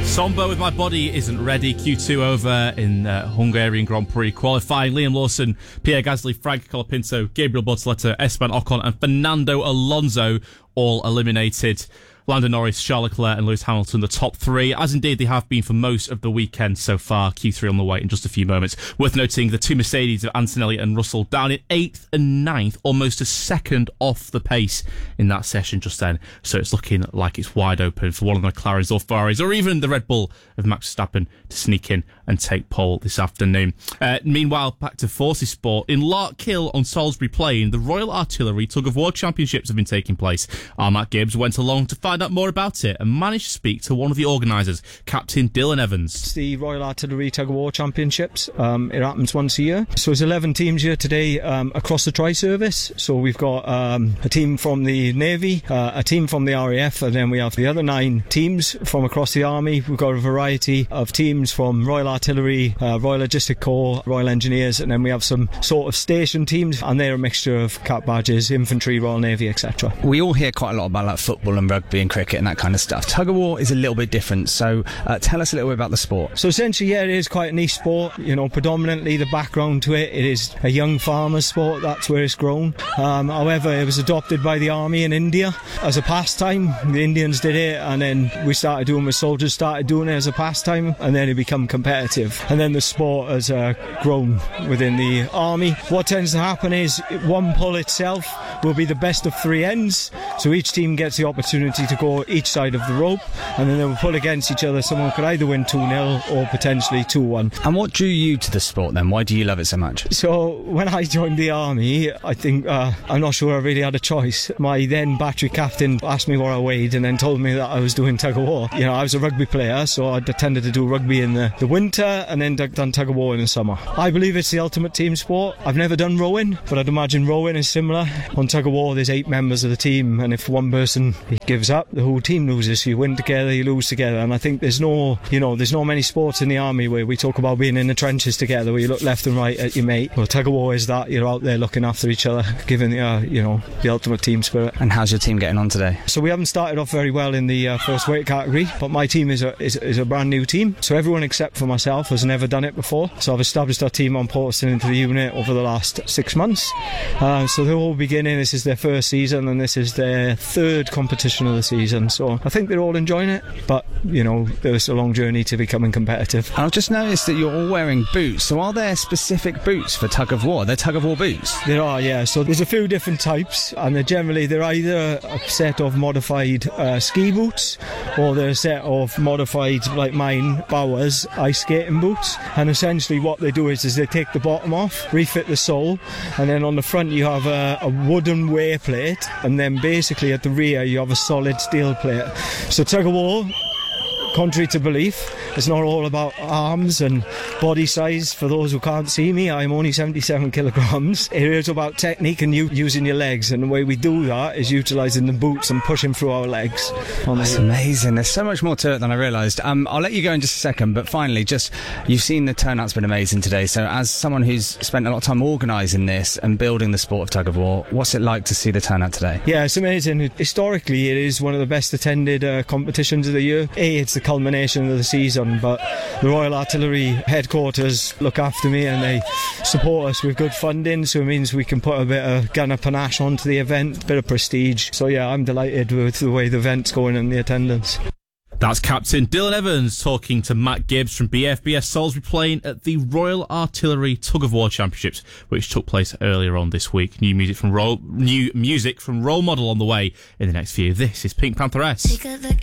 Sombo with My Body Isn't Ready. Q2 over in Hungarian Grand Prix qualifying. Liam Lawson, Pierre Gasly, Frank Colapinto, Gabriel Bortoleto, Esteban Ocon and Fernando Alonso all eliminated. Lando Norris, Charles Leclerc and Lewis Hamilton, the top three, as indeed they have been for most of the weekend so far. Q3 on the way in just a few moments. Worth noting the two Mercedes of Antonelli and Russell down in 8th and 9th, almost a second off the pace in that session just then. So it's looking like it's wide open for one of the McLarens or Ferraris or even the Red Bull of Max Verstappen to sneak in and take pole this afternoon. Meanwhile, back to Forces Sport. In Larkhill on Salisbury Plain, the Royal Artillery Tug of War Championships have been taking place. Our Matt Gibbs went along to find out more about it and managed to speak to one of the organisers, Captain Dylan Evans. It's the Royal Artillery Tug of War Championships. It happens once a year. So there's 11 teams here today across the tri-service. So we've got a team from the Navy, a team from the RAF, and then we have the other 9 teams from across the Army. We've got a variety of teams from Royal Artillery, Royal Logistic Corps, Royal Engineers, and then we have some sort of station teams, and they're a mixture of cap badges, infantry, Royal Navy, etc. We all hear quite a lot about like football and rugby and cricket and that kind of stuff. Tug of war is a little bit different, so tell us a little bit about the sport. So essentially, yeah, it is quite a niche sport. You know, predominantly the background to it is a young farmer's sport. That's where it's grown. However, it was adopted by the Army in India as a pastime. The Indians did it, and then we started doing it. Soldiers started doing it as a pastime, and then it became competitive. And then the sport has grown within the Army. What tends to happen is one pull itself will be the best of 3 ends. So each team gets the opportunity to go each side of the rope, and then they will pull against each other. Someone could either win 2-0 or potentially 2-1. And what drew you to the sport then? Why do you love it so much? So when I joined the Army, I think I'm not sure I really had a choice. My then battery captain asked me what I weighed and then told me that I was doing tug of war. You know, I was a rugby player, so I tended to do rugby in the winter and then done tug of war in the summer. I believe it's the ultimate team sport. I've never done rowing, but I'd imagine rowing is similar. On tug of war, there's 8 members of the team, and if one person gives up, the whole team loses. You win together, you lose together. And I think there's no many sports in the Army where we talk about being in the trenches together, where you look left and right at your mate. Well, tug of war is that. You're out there looking after each other, giving the ultimate team spirit. And how's your team getting on today? So we haven't started off very well in the first weight category, but my team is a brand new team. So everyone except for myself has never done it before. So I've established our team on posting into the unit over the last 6 months. So they're all beginning. This is their first season, and this is their 3rd competition of the season. So I think they're all enjoying it, but there's a long journey to becoming competitive. I've just noticed that you're all wearing boots. So are there specific boots for tug of war? They're tug of war boots? There are, yeah. So there's a few different types, and they're either a set of modified ski boots, or they're a set of modified, like mine, Bowers ice skating boots. And essentially what they do is they take the bottom off, refit the sole, and then on the front you have a wooden wear plate, and then basically at the rear you have a solid steel plate. So tug of war, contrary to belief, it's not all about arms and body size. For those who can't see me, I'm only 77 kilograms. It is about technique and using your legs, and the way we do that is utilising the boots and pushing through our legs. That's amazing. There's so much more to it than I realised. I'll let you go in just a second, but finally, you've seen the turnout's been amazing today. So as someone who's spent a lot of time organising this and building the sport of tug of war, what's it like to see the turnout today? Yeah, it's amazing. Historically, it is one of the best attended competitions of the year. It's the culmination of the season, but the Royal Artillery headquarters look after me and they support us with good funding, so it means we can put a bit of gun of panache onto the event, a bit of prestige. So yeah, I'm delighted with the way the event's going and the attendance. That's Captain Dylan Evans talking to Matt Gibbs from BFBS Salisbury Plain at the Royal Artillery Tug of War Championships, which took place earlier on this week. New music from Role Model on the way in the next few. This is Pink Panther S.